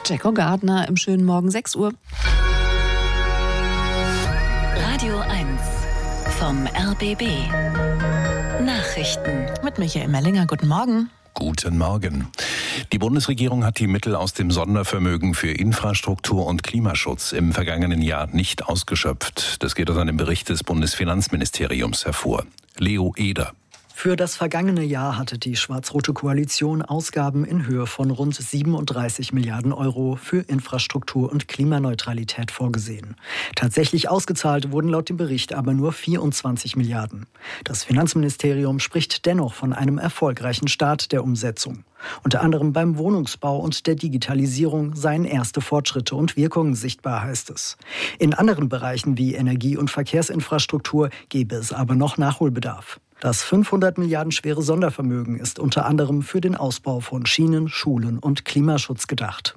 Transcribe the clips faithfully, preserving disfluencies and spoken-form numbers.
Jacko Gardner im schönen Morgen, sechs Uhr. Radio eins vom R B B. Nachrichten. Mit Michael Mellinger, guten Morgen. Guten Morgen. Die Bundesregierung hat die Mittel aus dem Sondervermögen für Infrastruktur und Klimaschutz im vergangenen Jahr nicht ausgeschöpft. Das geht aus einem Bericht des Bundesfinanzministeriums hervor. Leo Eder. Für das vergangene Jahr hatte die schwarz-rote Koalition Ausgaben in Höhe von rund siebenunddreißig Milliarden Euro für Infrastruktur und Klimaneutralität vorgesehen. Tatsächlich ausgezahlt wurden laut dem Bericht aber nur vierundzwanzig Milliarden. Das Finanzministerium spricht dennoch von einem erfolgreichen Start der Umsetzung. Unter anderem beim Wohnungsbau und der Digitalisierung seien erste Fortschritte und Wirkungen sichtbar, heißt es. In anderen Bereichen wie Energie- und Verkehrsinfrastruktur gäbe es aber noch Nachholbedarf. Das fünfhundert Milliarden schwere Sondervermögen ist unter anderem für den Ausbau von Schienen, Schulen und Klimaschutz gedacht.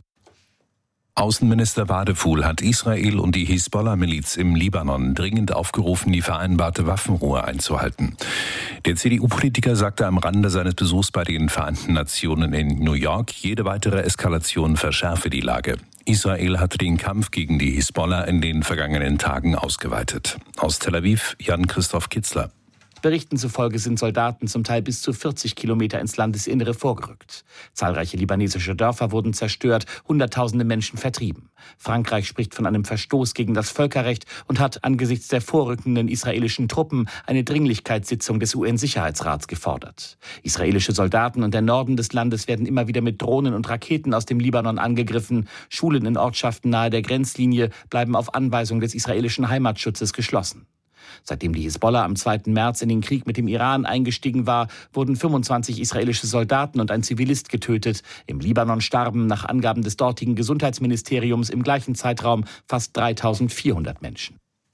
Außenminister Wadefuhl hat Israel und die Hisbollah-Miliz im Libanon dringend aufgerufen, die vereinbarte Waffenruhe einzuhalten. Der C D U-Politiker sagte am Rande seines Besuchs bei den Vereinten Nationen in New York, jede weitere Eskalation verschärfe die Lage. Israel hatte den Kampf gegen die Hisbollah in den vergangenen Tagen ausgeweitet. Aus Tel Aviv, Jan-Christoph Kitzler. Berichten zufolge sind Soldaten zum Teil bis zu vierzig Kilometer ins Landesinnere vorgerückt. Zahlreiche libanesische Dörfer wurden zerstört, Hunderttausende Menschen vertrieben. Frankreich spricht von einem Verstoß gegen das Völkerrecht und hat angesichts der vorrückenden israelischen Truppen eine Dringlichkeitssitzung des U N-Sicherheitsrats gefordert. Israelische Soldaten und der Norden des Landes werden immer wieder mit Drohnen und Raketen aus dem Libanon angegriffen. Schulen in Ortschaften nahe der Grenzlinie bleiben auf Anweisung des israelischen Heimatschutzes geschlossen. Seitdem die Hisbollah am zweiten März in den Krieg mit dem Iran eingestiegen war, wurden fünfundzwanzig israelische Soldaten und ein Zivilist getötet. Im Libanon starben nach Angaben des dortigen Gesundheitsministeriums im gleichen Zeitraum fast dreitausendvierhundert Menschen.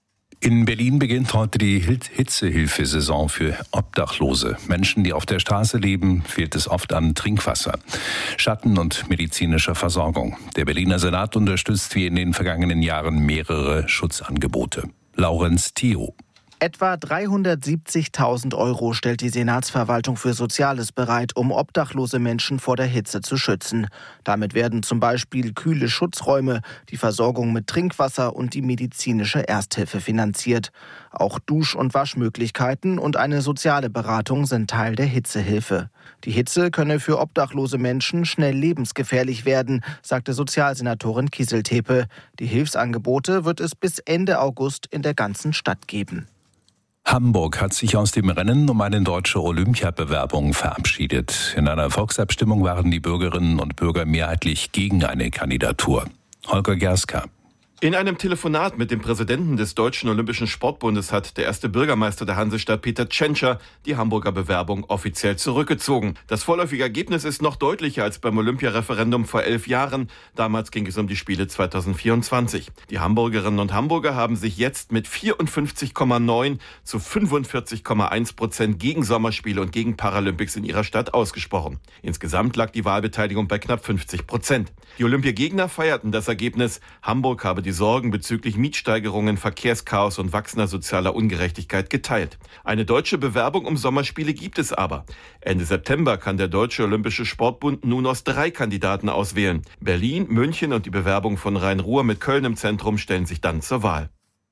In Berlin beginnt heute die Hitzehilfesaison für Obdachlose. Menschen, die auf der Straße leben, fehlt es oft an Trinkwasser, Schatten und medizinischer Versorgung. Der Berliner Senat unterstützt wie in den vergangenen Jahren mehrere Schutzangebote. Laurenz Theo. Etwa dreihundertsiebzigtausend Euro stellt die Senatsverwaltung für Soziales bereit, um obdachlose Menschen vor der Hitze zu schützen. Damit werden zum Beispiel kühle Schutzräume, die Versorgung mit Trinkwasser und die medizinische Ersthilfe finanziert. Auch Dusch- und Waschmöglichkeiten und eine soziale Beratung sind Teil der Hitzehilfe. Die Hitze könne für obdachlose Menschen schnell lebensgefährlich werden, sagte Sozialsenatorin Kieseltepe. Die Hilfsangebote wird es bis Ende August in der ganzen Stadt geben. Hamburg hat sich aus dem Rennen um eine deutsche Olympiabewerbung verabschiedet. In einer Volksabstimmung waren die Bürgerinnen und Bürger mehrheitlich gegen eine Kandidatur. Holger Gerska. In einem Telefonat mit dem Präsidenten des Deutschen Olympischen Sportbundes hat der erste Bürgermeister der Hansestadt, Peter Tschentscher, die Hamburger Bewerbung offiziell zurückgezogen. Das vorläufige Ergebnis ist noch deutlicher als beim Olympiareferendum vor elf Jahren. Damals ging es um die Spiele zweitausendvierundzwanzig. Die Hamburgerinnen und Hamburger haben sich jetzt mit vierundfünfzig Komma neun zu fünfundvierzig Komma eins Prozent gegen Sommerspiele und gegen Paralympics in ihrer Stadt ausgesprochen. Insgesamt lag die Wahlbeteiligung bei knapp fünfzig Prozent. Die Olympiagegner feierten das Ergebnis. Hamburg habe die Sorgen bezüglich Mietsteigerungen, Verkehrschaos und wachsender sozialer Ungerechtigkeit geteilt. Eine deutsche Bewerbung um Sommerspiele gibt es aber. Ende September kann der Deutsche Olympische Sportbund nun aus drei Kandidaten auswählen. Berlin, München und die Bewerbung von Rhein-Ruhr mit Köln im Zentrum stellen sich dann zur Wahl.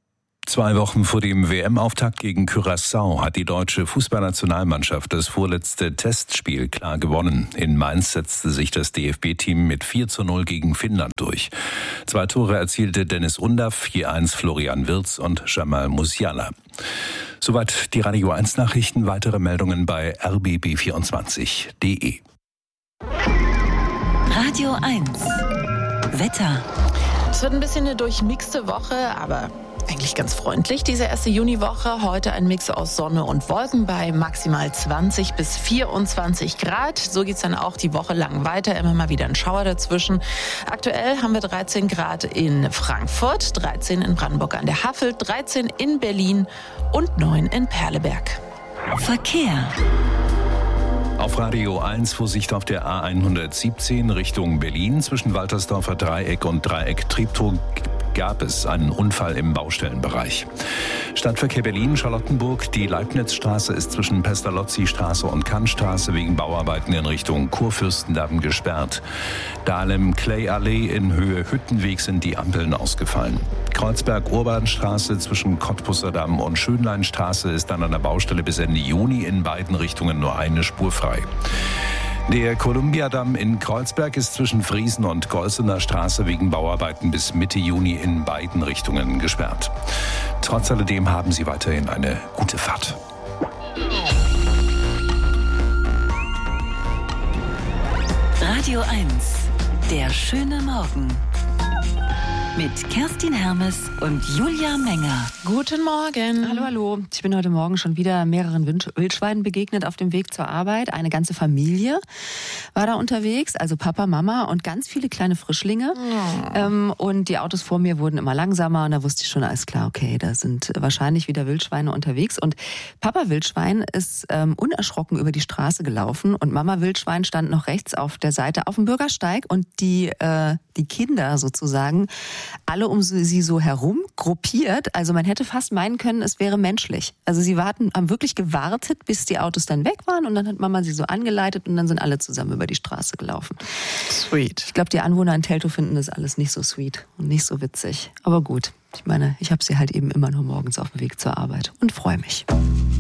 Zwei Wochen vor dem W M-Auftakt gegen Curaçao hat die deutsche Fußballnationalmannschaft das vorletzte Testspiel klar gewonnen. In Mainz setzte sich das D F B-Team mit vier zu null gegen Finnland durch. Zwei Tore erzielte Dennis Undaff, je eins Florian Wirtz und Jamal Musiala. Soweit die Radio eins Nachrichten. Weitere Meldungen bei r b b vierundzwanzig punkt d e. Radio eins Wetter. Es wird ein bisschen eine durchmixte Woche, aber eigentlich ganz freundlich, diese erste Juniwoche. Heute ein Mix aus Sonne und Wolken bei maximal zwanzig bis vierundzwanzig Grad. So geht's dann auch die Woche lang weiter. Immer mal wieder ein Schauer dazwischen. Aktuell haben wir dreizehn Grad in Frankfurt, dreizehn in Brandenburg an der Havel, dreizehn in Berlin und neun in Perleberg. Verkehr. Auf Radio eins Vorsicht auf der A hundertsiebzehn Richtung Berlin zwischen Waltersdorfer Dreieck und Dreieck Treptow gab es einen Unfall im Baustellenbereich. Stadtverkehr Berlin, Charlottenburg. Die Leibnizstraße ist zwischen Pestalozzi-Straße und Kantstraße wegen Bauarbeiten in Richtung Kurfürstendamm gesperrt. Dahlem-Clay-Allee in Höhe Hüttenweg sind die Ampeln ausgefallen. Kreuzberg-Urbanstraße zwischen Cottbusser Damm und Schönleinstraße ist dann an der Baustelle bis Ende Juni in beiden Richtungen nur eine Spur frei. Der Kolumbiadamm in Kreuzberg ist zwischen Friesen und Golsener Straße wegen Bauarbeiten bis Mitte Juni in beiden Richtungen gesperrt. Trotz alledem haben Sie weiterhin eine gute Fahrt. Radio eins, der schöne Morgen. Mit Kerstin Hermes und Julia Menger. Guten Morgen. Hallo, hallo. Ich bin heute Morgen schon wieder mehreren Wildschweinen begegnet auf dem Weg zur Arbeit. Eine ganze Familie war da unterwegs, also Papa, Mama und ganz viele kleine Frischlinge. Oh. Ähm, und die Autos vor mir wurden immer langsamer und da wusste ich schon, alles klar, okay, da sind wahrscheinlich wieder Wildschweine unterwegs. Und Papa Wildschwein ist ähm, unerschrocken über die Straße gelaufen und Mama Wildschwein stand noch rechts auf der Seite auf dem Bürgersteig und die, äh, die Kinder sozusagen alle um sie so herum gruppiert. Also man hätte fast meinen können, es wäre menschlich. Also sie warten, haben wirklich gewartet, bis die Autos dann weg waren und dann hat Mama sie so angeleitet und dann sind alle zusammen über die Straße gelaufen. Sweet. Ich glaube, die Anwohner in Teltow finden das alles nicht so sweet und nicht so witzig. Aber gut, ich meine, ich habe sie halt eben immer nur morgens auf dem Weg zur Arbeit und freue mich.